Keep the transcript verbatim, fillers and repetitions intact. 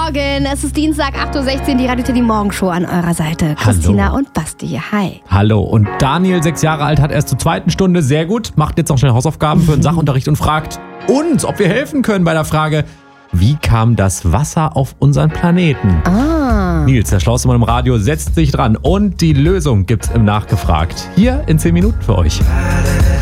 Morgen. Es ist Dienstag, acht Uhr sechzehn, die Radio Teddy Morgenshow an eurer Seite. Christina und Basti, hi. Hallo. Und Daniel, sechs Jahre alt, hat erst zur zweiten Stunde, sehr gut, macht jetzt noch schnell Hausaufgaben für den Sachunterricht und fragt uns, ob wir helfen können bei der Frage, wie kam das Wasser auf unseren Planeten? Ah. Nils, der schlauste Mann im Radio, setzt sich dran und die Lösung gibt's im Nachgefragt. Hier in zehn Minuten für euch.